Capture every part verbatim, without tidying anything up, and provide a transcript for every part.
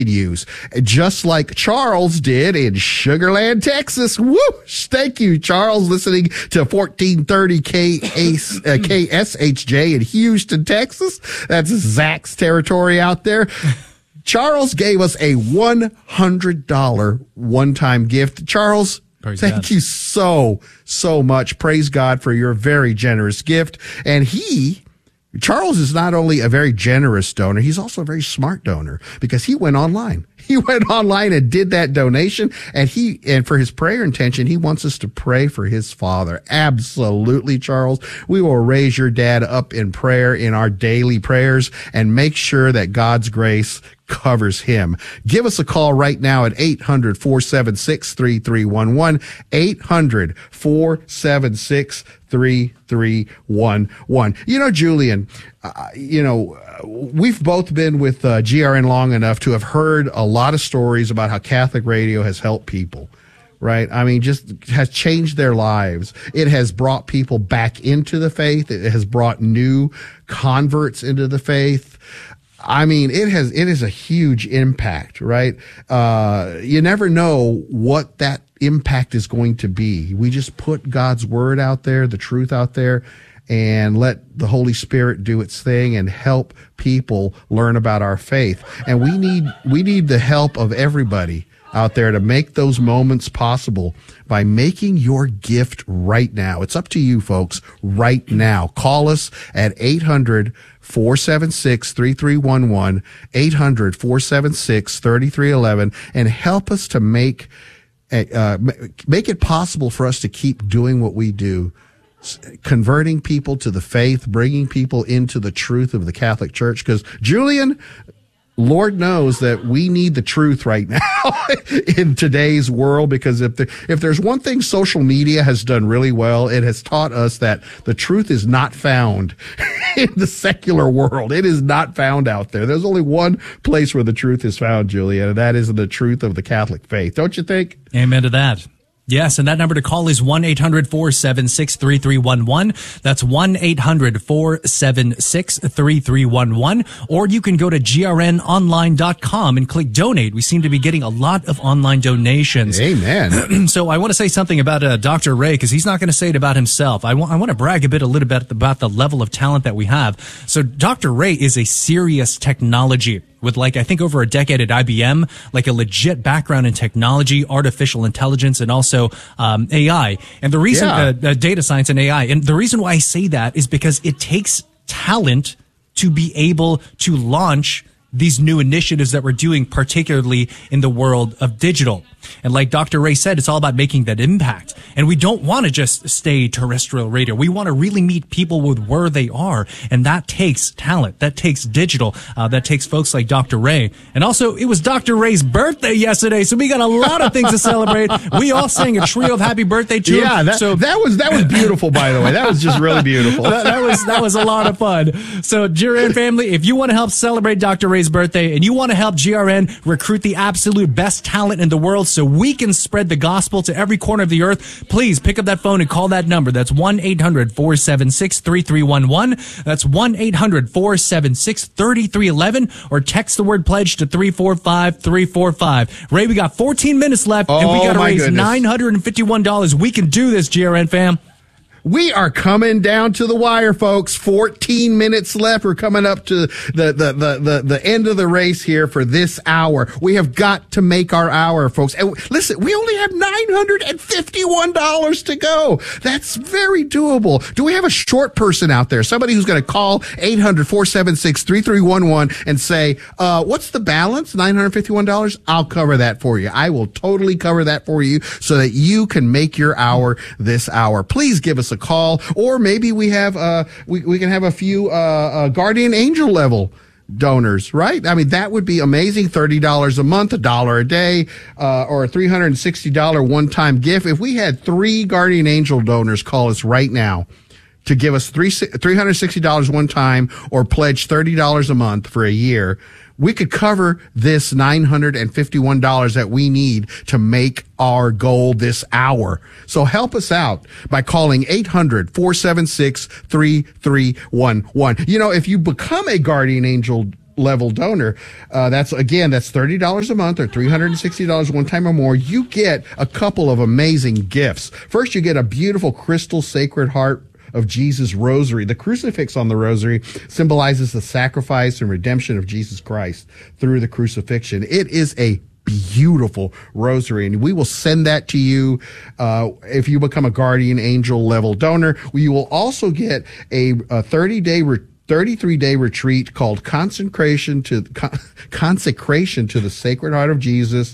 use, just like Charles did in Sugar Land, Texas. Woo! Thank you, Charles, listening to fourteen thirty K S H J in Houston, Texas. That's Zach's territory out there. Charles gave us a one hundred dollars one-time gift. Charles, Praise thank God. you so, so much. Praise God for your very generous gift. And he... Charles is not only a very generous donor, he's also a very smart donor because he went online. He went online and did that donation, and he, and for his prayer intention, he wants us to pray for his father. Absolutely, Charles. We will raise your dad up in prayer in our daily prayers and make sure that God's grace covers him. Give us a call right now at eight hundred, four seven six, three three one one, eight hundred, four seven six, three three one one. You know, Julian, uh, you know, we've both been with uh, G R N long enough to have heard a lot of stories about how Catholic radio has helped people. Right? I mean, just has changed their lives. It has brought people back into the faith. It has brought new converts into the faith. I mean, it has, it is a huge impact, right? Uh, you never know what that impact is going to be. We just put God's word out there, the truth out there, and let the Holy Spirit do its thing and help people learn about our faith. And we need, we need the help of everybody out there to make those moments possible by making your gift right now. It's up to you, folks, right now. Call us at eight hundred, four seven six, three three one one, eight hundred, four seven six, three three one one, and help us to make, uh, make it possible for us to keep doing what we do, converting people to the faith, bringing people into the truth of the Catholic Church. Because, Julian, Lord knows that we need the truth right now in today's world, because if the, if there's one thing social media has done really well, it has taught us that the truth is not found in the secular world. It is not found out there. There's only one place where the truth is found, Julia, and that is in the truth of the Catholic faith. Don't you think? Amen to that. Yes, and that number to call is one eight hundred, four seven six, three three one one. That's one eight hundred, four seven six, three three one one. Or you can go to G R N online dot com and click donate. We seem to be getting a lot of online donations. Amen. So I want to say something about uh, Doctor Ray, because he's not going to say it about himself. I, w- I want to brag a bit, a little bit about the level of talent that we have. So Doctor Ray is a serious technology with, like, I think over a decade at I B M, like a legit background in technology, artificial intelligence, and also um, A I. And the reason, yeah. uh, uh, data science and A I, and the reason why I say that is because it takes talent to be able to launch these new initiatives that we're doing, particularly in the world of digital. And like Doctor Ray said, it's all about making that impact. And we don't want to just stay terrestrial radio. We want to really meet people with where they are. And that takes talent. That takes digital. Uh, that takes folks like Doctor Ray. And also, it was Doctor Ray's birthday yesterday, so we got a lot of things to celebrate. We all sang a trio of happy birthday to him. Yeah, that, so, that was that was beautiful, by the way. That was just really beautiful. that, that was that was a lot of fun. So, G R N family, if you want to help celebrate Doctor Ray's birthday and you want to help G R N recruit the absolute best talent in the world so we can spread the gospel to every corner of the earth, please pick up that phone and call that number. That's one eight hundred, four seven six, three three one one. That's one eight hundred, four seven six, three three one one, or text the word pledge to three four five, three four five. Ray, we got fourteen minutes left, oh, and we got to raise goodness. nine hundred fifty-one dollars. We can do this, G R N fam. We are coming down to the wire, folks. fourteen minutes left. We're coming up to the, the, the, the, the end of the race here for this hour. We have got to make our hour, folks. And listen, we only have nine hundred fifty-one dollars to go. That's very doable. Do we have a short person out there? Somebody who's going to call eight hundred, four seven six, three three one one and say, uh, what's the balance? nine hundred fifty-one dollars? I'll cover that for you. I will totally cover that for you so that you can make your hour this hour. Please give us a call, or maybe we have uh we, we can have a few uh, uh guardian angel level donors, right? I mean, that would be amazing. thirty dollars a month, a dollar a day, uh or a three hundred sixty dollars one-time gift. If we had three guardian angel donors call us right now to give us three three hundred sixty dollars one time or pledge thirty dollars a month for a year, we could cover this nine hundred fifty-one dollars that we need to make our goal this hour. So help us out by calling eight hundred, four seven six, three three one one. You know, if you become a guardian angel level donor. Uh, that's again, that's thirty dollars a month or three hundred sixty dollars one time or more. You get a couple of amazing gifts. First, you get a beautiful crystal Sacred Heart of Jesus rosary. The crucifix on the rosary symbolizes the sacrifice and redemption of Jesus Christ through the crucifixion. It is a beautiful rosary, and we will send that to you uh, if you become a Guardian Angel level donor. You will also get a, a thirty day re- thirty-three day retreat called Consecration to Con- Consecration to the Sacred Heart of Jesus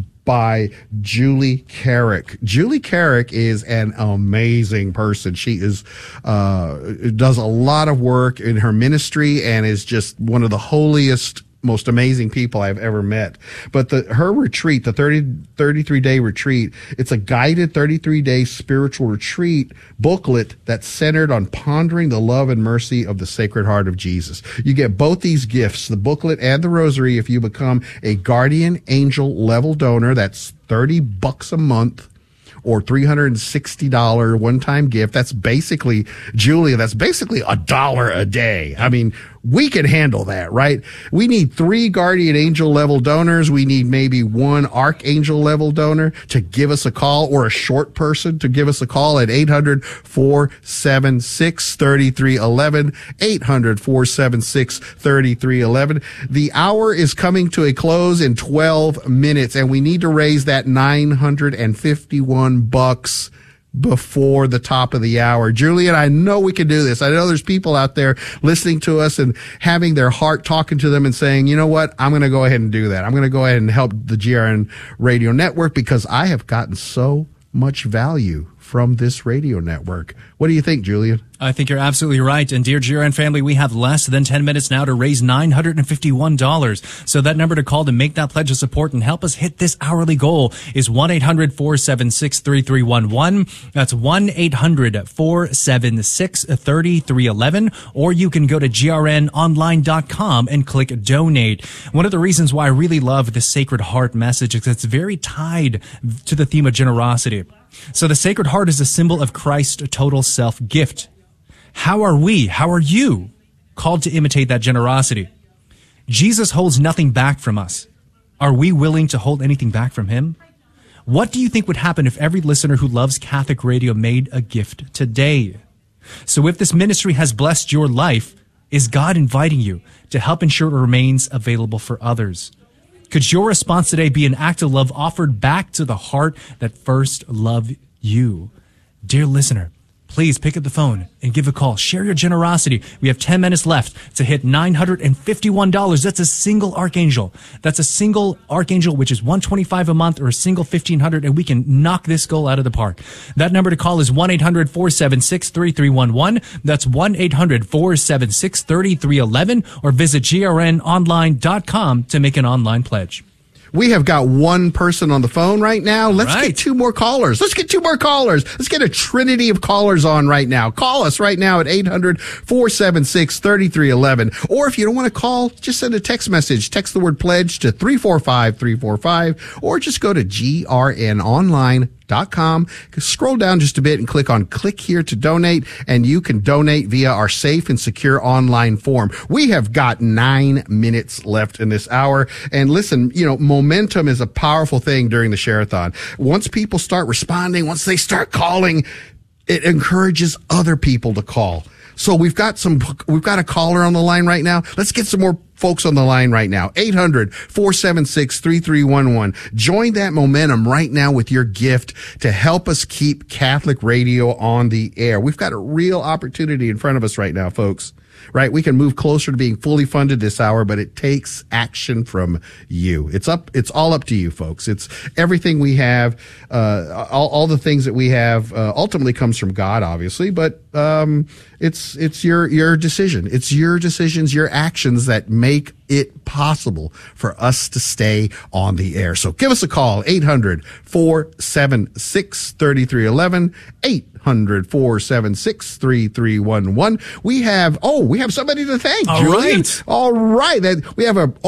by Julie Carrick. Julie Carrick is an amazing person. She is uh does a lot of work in her ministry and is just one of the holiest, most amazing people I've ever met. But the her retreat, the thirty, thirty-three day retreat, it's a guided thirty-three day spiritual retreat booklet that's centered on pondering the love and mercy of the Sacred Heart of Jesus. You get both these gifts, the booklet and the rosary, if you become a Guardian Angel level donor. That's thirty bucks a month, or three hundred sixty dollars one-time gift. That's basically, Julia, that's basically a dollar a day. I mean, we can handle that, right? We need three Guardian Angel level donors. We need maybe one Archangel level donor to give us a call, or a short person to give us a call at eight hundred, four seven six, three three one one, eight hundred, four seven six, three three one one. The hour is coming to a close in twelve minutes, and we need to raise that nine hundred fifty-one bucks before the top of the hour. Julian, I know we can do this. I know there's people out there listening to us and having their heart talking to them and saying, you know what, I'm going to go ahead and do that. I'm going to go ahead and help the G R N Radio Network because I have gotten so much value from this radio network. What do you think, Julian? I think you're absolutely right. And dear G R N family, we have less than ten minutes now to raise nine hundred fifty-one dollars. So that number to call to make that pledge of support and help us hit this hourly goal is one eight hundred, four seven six, three three one one. That's one eight hundred, four seven six, three three one one. Or you can go to G R N online dot com and click donate. One of the reasons why I really love the Sacred Heart message is it's very tied to the theme of generosity. So the Sacred Heart is a symbol of Christ's total self-gift. How are we, how are you called to imitate that generosity? Jesus holds nothing back from us. Are we willing to hold anything back from him? What do you think would happen if every listener who loves Catholic Radio made a gift today? So if this ministry has blessed your life, is God inviting you to help ensure it remains available for others? Could your response today be an act of love offered back to the heart that first loved you? Dear listener, please pick up the phone and give a call. Share your generosity. We have ten minutes left to hit nine hundred fifty-one dollars. That's a single Archangel. That's a single Archangel, which is one hundred twenty-five dollars a month, or a single fifteen hundred dollars, and we can knock this goal out of the park. That number to call is one eight hundred, four seven six, three three one one. That's one eight hundred, four seven six, three three one one, or visit G R N online dot com to make an online pledge. We have got one person on the phone right now. Let's right. get two more callers. Let's get two more callers. Let's get a trinity of callers on right now. Call us right now at eight hundred, four seven six, three three one one. Or if you don't want to call, just send a text message. Text the word pledge to three four five, three four five, or just go to G R N online dot com. Scroll down just a bit and click on click here to donate, and you can donate via our safe and secure online form. We have got nine minutes left in this hour. And listen, you know, momentum is a powerful thing during the Share-a-thon. Once people start responding, once they start calling, it encourages other people to call. So we've got some, we've got a caller on the line right now. Let's get some more folks on the line right now. eight hundred, four seven six, three three one one. Join that momentum right now with your gift to help us keep Catholic radio on the air. We've got a real opportunity in front of us right now, folks. Right? We can move closer to being fully funded this hour, but it takes action from you. It's up, it's all up to you, folks. It's everything we have, uh, all, all the things that we have, uh, ultimately comes from God, obviously, but, um, it's, it's your, your decision. It's your decisions, your actions that make it possible for us to stay on the air. So give us a call, eight hundred, four seven six, three three one one, eight hundred, four seven six, three three one one. We have, oh, we have somebody to thank, All Julian. right. All right. That we have a, oh,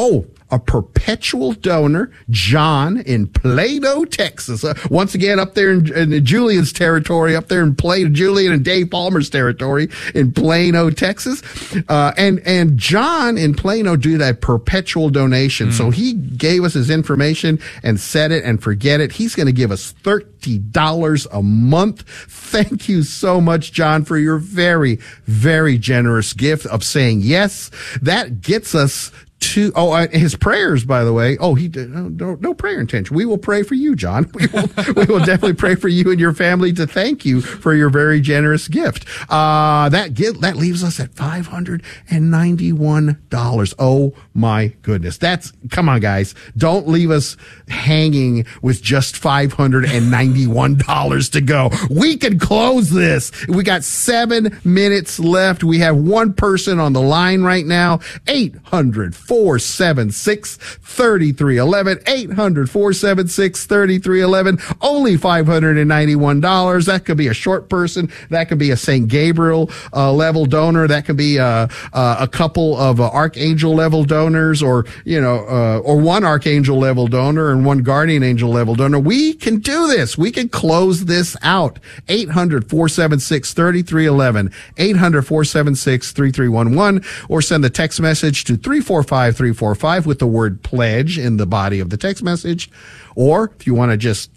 a perpetual donor, John in Plano, Texas. Uh, once again, up there in, in Julian's territory, up there in Plano, Julian and Dave Palmer's territory in Plano, Texas. Uh, and, and John in Plano did a perpetual donation. Mm. So he gave us his information and set it and forget it. He's going to give us thirty dollars a month. Thank you so much, John, for your very, very generous gift of saying yes. That gets us to, oh, uh, his prayers, by the way. Oh, he did no, no, no prayer intention. We will pray for you, John. We will, we will definitely pray for you and your family to thank you for your very generous gift. Uh, that get, that leaves us at five hundred ninety-one dollars. Oh my goodness. That's, come on, guys. Don't leave us hanging with just five hundred ninety-one dollars to go. We can close this. We got seven minutes left. We have one person on the line right now. eight hundred, four seven six, three three one one. eight hundred, four seven six, three three one one. Only five hundred ninety-one dollars. That could be a short person. That could be a Saint Gabriel uh, level donor. That could be uh, uh, a couple of uh, Archangel level donors, or, you know, uh, or one Archangel level donor and one Guardian Angel level donor. We can do this. We can close this out. eight hundred, four seven six, three three one one. eight hundred, four seven six, three three one one. Or send a text message to three four five three four five with the word pledge in the body of the text message. Or if you want to just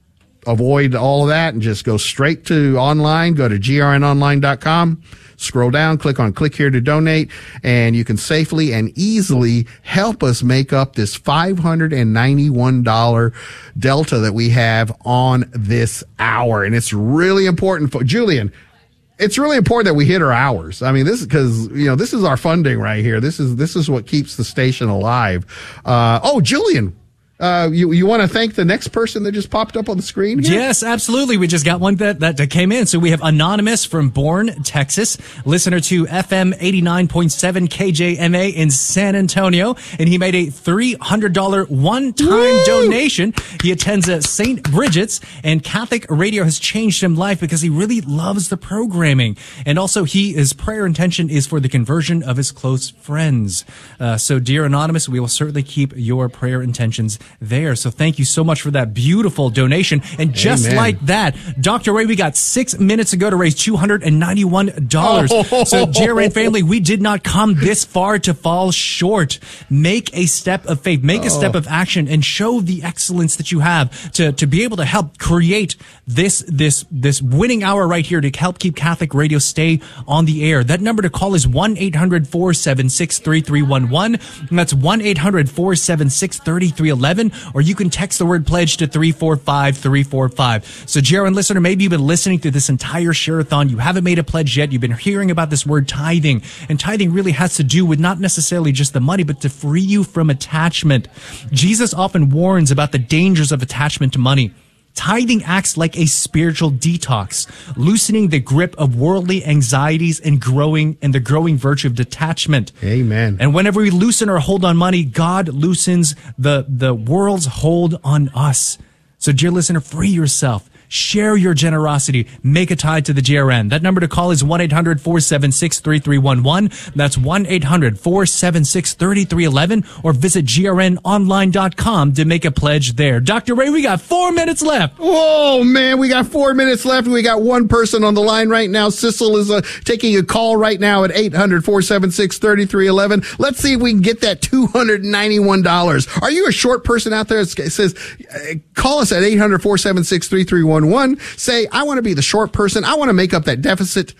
avoid all of that and just go straight to online, go to G R N online dot com, scroll down, click on click here to donate, and you can safely and easily help us make up this five hundred ninety-one dollars delta that we have on this hour. And it's really important for Julian. It's really important that we hit our hours. I mean, this is because, you know, this is our funding right here. This is, this is what keeps the station alive. Uh, oh, Julian. Uh, you, you want to thank the next person that just popped up on the screen here? Yes, absolutely. We just got one that, that, that came in. So we have Anonymous from Bourne, Texas, listener to F M eighty-nine point seven K J M A in San Antonio. And he made a three hundred dollars one-time Woo! donation. He attends a Saint Bridget's, and Catholic radio has changed his life because he really loves the programming. And also, he, his prayer intention is for the conversion of his close friends. Uh, so dear Anonymous, we will certainly keep your prayer intentions there. So thank you so much for that beautiful donation. And just Amen. Like that, Doctor Ray, we got six minutes ago to raise two hundred ninety-one dollars. Oh. So J R N family, we did not come this far to fall short. Make a step of faith, make oh. a step of action, and show the excellence that you have to, to be able to help create this, this, this winning hour right here to help keep Catholic radio stay on the air. That number to call is one eight hundred, four seven six, three three one one. And that's one eight hundred, four seven six, three three one one. Or you can text the word pledge to three four five three four five. So, J R N listener, maybe you've been listening to this entire share-a-thon. You haven't made a pledge yet. You've been hearing about this word tithing. And tithing really has to do with not necessarily just the money, but to free you from attachment. Jesus often warns about the dangers of attachment to money. Tithing acts like a spiritual detox, loosening the grip of worldly anxieties and growing and the growing virtue of detachment. Amen. And whenever we loosen our hold on money, God loosens the, the world's hold on us. So, dear listener, free yourself. Share your generosity. Make a tithe to the J R N. That number to call is one eight hundred, four seven six, three three one one. That's one eight hundred, four seven six, three three one one. Or visit G R N online dot com to make a pledge there. Doctor Ray, we got four minutes left. Oh, man, we got four minutes left. We got one person on the line right now. Sissel is uh, taking a call right now at eight hundred, four seven six, three three one one. Let's see if we can get that two hundred ninety-one dollars. Are you a short person out there? It says, uh, call us at eight hundred, four seven six, three three one one. One, say, I want to be the short person. I want to make up that deficit.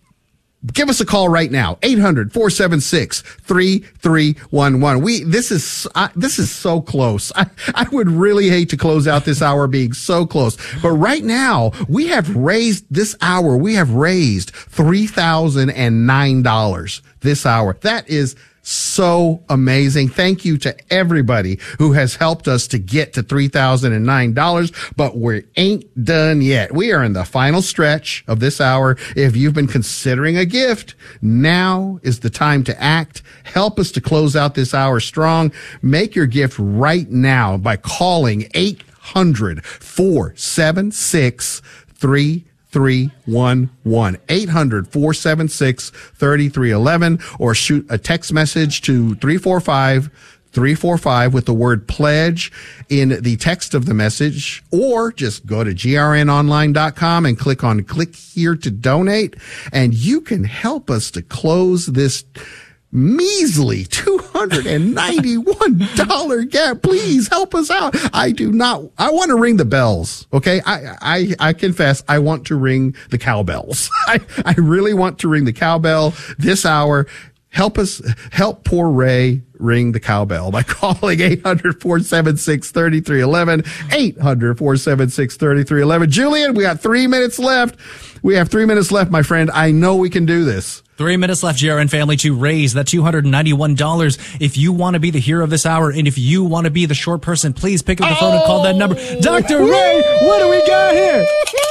Give us a call right now. eight hundred, four seven six, three three one one. We, this is, uh, this is so close. I, I would really hate to close out this hour being so close. But right now, we have raised this hour, we have raised three thousand nine dollars this hour. That is so amazing. Thank you to everybody who has helped us to get to three thousand nine dollars, but we ain't done yet. We are in the final stretch of this hour. If you've been considering a gift, now is the time to act. Help us to close out this hour strong. Make your gift right now by calling eight hundred, four seven six, three three one one. eight hundred, four seven six, three three one one, or shoot a text message to three four five, three four five with the word pledge in the text of the message, or just go to G R N online dot com and click on click here to donate, and you can help us to close this measly two hundred ninety-one dollars gap. Please help us out. I do not, I want to ring the bells. Okay. I, I, I confess I want to ring the cowbells. I, I really want to ring the cowbell this hour. Help us, help poor Ray ring the cowbell by calling eight hundred, four seven six, three three one one, eight hundred, four seven six, three three one one. Julian, we got three minutes left. We have three minutes left, my friend. I know we can do this. Three minutes left, G R N family, to raise that two hundred ninety-one dollars. If you want to be the hero of this hour, and if you want to be the short person, please pick up the phone and call that number. Doctor Ray, what do we got here?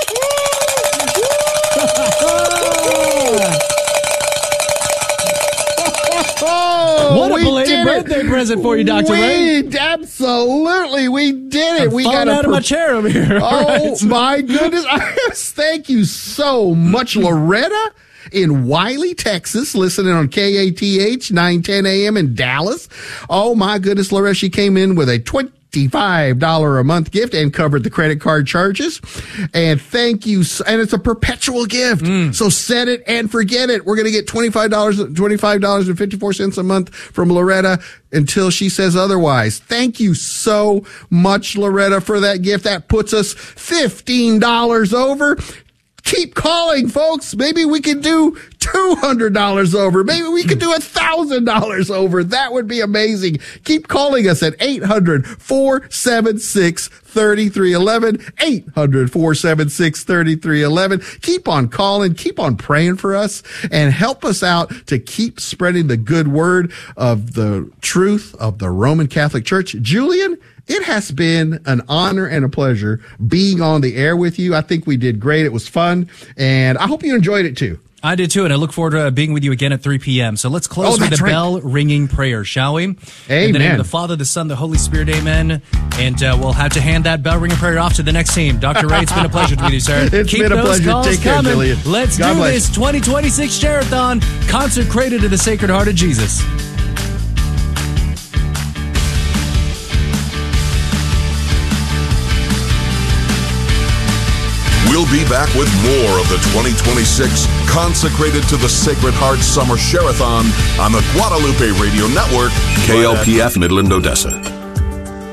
What a belated birthday present for you, Doctor Ray. We, absolutely, we did it. I'm we falling got out of my chair over here. Oh, right. My goodness. Thank you so much, Loretta in Wiley, Texas, listening on K A T H, nine ten a.m. in Dallas. Oh, my goodness, Loretta, she came in with a twenty-five dollars a month gift and covered the credit card charges. And thank you. And it's a perpetual gift. Mm. So set it and forget it. We're going to get twenty-five dollars, twenty-five dollars and fifty-four cents a month from Loretta until she says otherwise. Thank you so much, Loretta, for that gift. That puts us fifteen dollars over. Keep calling, folks. Maybe we could do two hundred dollars over. Maybe we could do one thousand dollars over. That would be amazing. Keep calling us at eight hundred, four seven six, three three one one, eight hundred, four seven six, three three one one. Keep on calling. Keep on praying for us and help us out to keep spreading the good word of the truth of the Roman Catholic Church. Julian, it has been an honor and a pleasure being on the air with you. I think we did great. It was fun, and I hope you enjoyed it too. I did too, and I look forward to being with you again at three p.m. So let's close oh, with the right. bell ringing prayer, shall we? Amen. In the name of the Father, the Son, the Holy Spirit, amen. And uh, we'll have to hand that bell ringing prayer off to the next team. Doctor Ray, it's been a pleasure to meet you, sir. It's Keep been a those pleasure. calls Take care, coming. Julian. Let's God do bless. this twenty twenty-six Share-a-thon consecrated to the Sacred Heart of Jesus. We'll be back with more of the twenty twenty-six Consecrated to the Sacred Heart Summer Share-a-thon on the Guadalupe Radio Network, K L P F Midland, Odessa.